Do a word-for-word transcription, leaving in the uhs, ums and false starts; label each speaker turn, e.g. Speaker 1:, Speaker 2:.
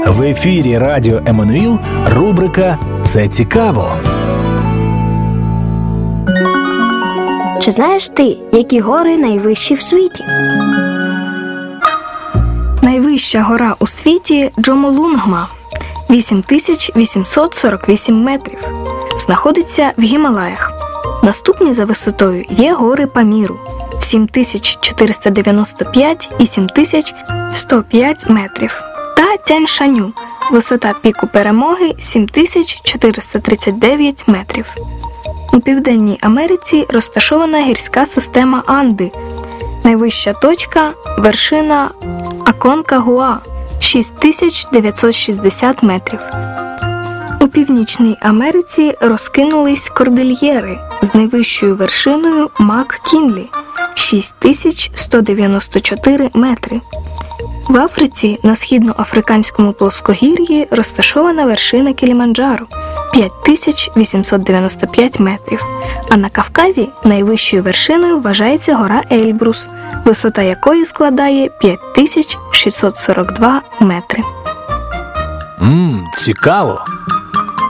Speaker 1: В ефірі Радіо Еммануїл рубрика «Це цікаво».
Speaker 2: Чи знаєш ти, які гори найвищі в світі?
Speaker 3: Найвища гора у світі – Джомолунгма – вісім тисяч вісімсот сорок вісім метрів. Знаходиться в Гімалаях. Наступні за висотою є гори Паміру – сім тисяч чотириста дев'яносто п'ять і сім тисяч сто п'ять метрів. Та Тянь-Шаню – висота піку Перемоги – сім тисяч чотириста тридцять дев'ять метрів. У Південній Америці розташована гірська система Анди. Найвища точка – вершина Аконкагуа – шість тисяч дев'ятсот шістдесят метрів. У Північній Америці розкинулись кордильєри з найвищою вершиною Мак-Кінлі – шість тисяч сто дев'яносто чотири метри. В Африці на східноафриканському плоскогір'ї розташована вершина Кіліманджаро – п'ять тисяч вісімсот дев'яносто п'ять метрів, а на Кавказі найвищою вершиною вважається гора Ельбрус, висота якої складає п'ять тисяч шістсот сорок два метри.
Speaker 1: Ммм, цікаво!